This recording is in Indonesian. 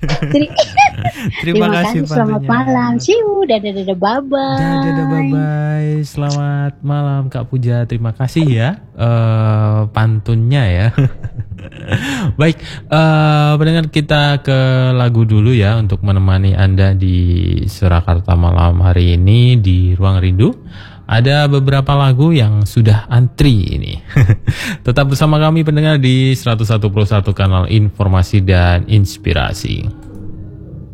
Jadi, Terima kasih selamat pantunnya. malam. See you. Dadah, bye-bye. Dadah, bye-bye. Selamat malam Kak Puja. Terima kasih ya pantunnya ya. Baik, pendengar, kita ke lagu dulu ya untuk menemani Anda di Surakarta malam hari ini di Ruang Rindu. Ada beberapa lagu yang sudah antri ini. Tetap bersama kami pendengar di 101.1 kanal informasi dan inspirasi.